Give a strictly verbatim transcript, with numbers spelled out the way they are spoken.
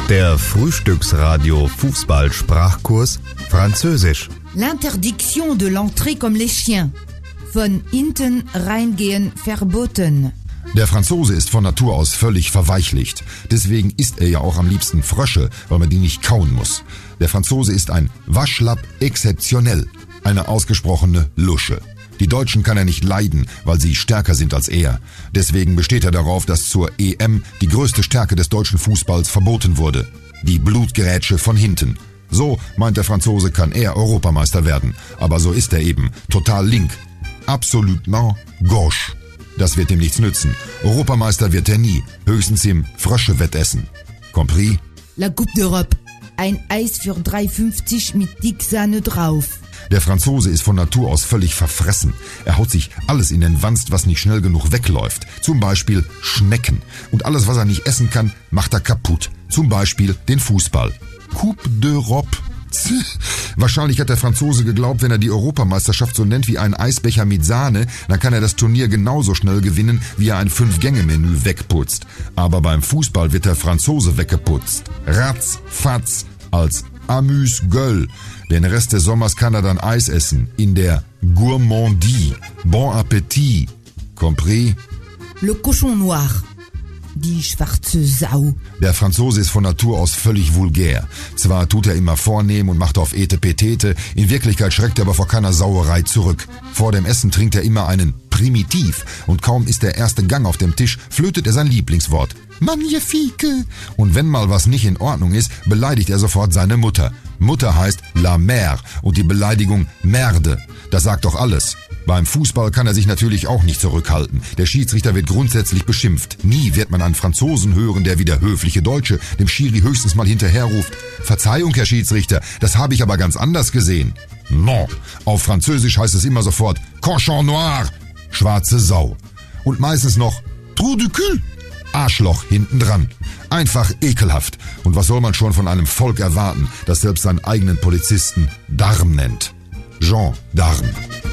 Der Frühstücksradio Fußball-Sprachkurs Französisch. L'interdiction de l'entrée comme les chiens. Von hinten reingehen verboten. Der Franzose ist von Natur aus völlig verweichlicht. Deswegen isst er ja auch am liebsten Frösche, weil man die nicht kauen muss. Der Franzose ist ein Waschlapp exceptionnel, eine ausgesprochene Lusche. Die Deutschen kann er nicht leiden, weil sie stärker sind als er. Deswegen besteht er darauf, dass zur E M die größte Stärke des deutschen Fußballs verboten wurde. Die Blutgerätsche von hinten. So, meint der Franzose, kann er Europameister werden. Aber so ist er eben. Total link. Absolutement gauche. Das wird ihm nichts nützen. Europameister wird er nie. Höchstens im Frösche-Wettessen. Compris? La Coupe d'Europe. Ein Eis für drei fünfzig mit Dicksahne drauf. Der Franzose ist von Natur aus völlig verfressen. Er haut sich alles in den Wanst, was nicht schnell genug wegläuft. Zum Beispiel Schnecken. Und alles, was er nicht essen kann, macht er kaputt. Zum Beispiel den Fußball. Coupe d'Europe. Wahrscheinlich hat der Franzose geglaubt, wenn er die Europameisterschaft so nennt wie einen Eisbecher mit Sahne, dann kann er das Turnier genauso schnell gewinnen, wie er ein Fünf-Gänge-Menü wegputzt. Aber beim Fußball wird der Franzose weggeputzt. Ratz, fatz, als Amuse-Gueule. Den Rest des Sommers kann er dann Eis essen. In der Gourmandie. Bon Appetit. Compris? Le cochon noir. Die schwarze Sau. Der Franzose ist von Natur aus völlig vulgär. Zwar tut er immer vornehm und macht auf Etepetete, in Wirklichkeit schreckt er aber vor keiner Sauerei zurück. Vor dem Essen trinkt er immer einen Primitiv und kaum ist der erste Gang auf dem Tisch, flötet er sein Lieblingswort. Magnifique! Und wenn mal was nicht in Ordnung ist, beleidigt er sofort seine Mutter. Mutter heißt la mère und die Beleidigung Merde. Das sagt doch alles. Beim Fußball kann er sich natürlich auch nicht zurückhalten. Der Schiedsrichter wird grundsätzlich beschimpft. Nie wird man einen Franzosen hören, der wie der höfliche Deutsche dem Schiri höchstens mal hinterherruft. Verzeihung, Herr Schiedsrichter, das habe ich aber ganz anders gesehen. Non, auf Französisch heißt es immer sofort Cochon noir, schwarze Sau. Und meistens noch Trou du cul, Arschloch hinten dran. Einfach ekelhaft. Und was soll man schon von einem Volk erwarten, das selbst seinen eigenen Polizisten Darm nennt? Jean Darm.